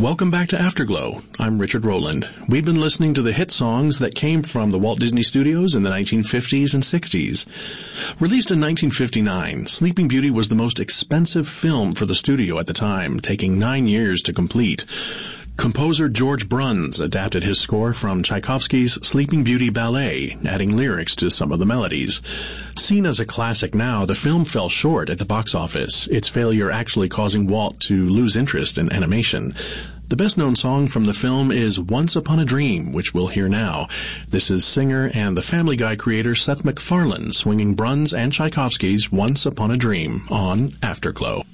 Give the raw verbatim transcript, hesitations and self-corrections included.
Welcome back to Afterglow. I'm Richard Rowland. We've been listening to the hit songs that came from the Walt Disney Studios in the nineteen fifties and sixties. Released in nineteen fifty-nine, Sleeping Beauty was the most expensive film for the studio at the time, taking nine years to complete. Composer George Bruns adapted his score from Tchaikovsky's Sleeping Beauty ballet, adding lyrics to some of the melodies. Seen as a classic now, the film fell short at the box office, its failure actually causing Walt to lose interest in animation. The best-known song from the film is Once Upon a Dream, which we'll hear now. This is singer and The Family Guy creator Seth MacFarlane swinging Bruns and Tchaikovsky's Once Upon a Dream on Afterglow.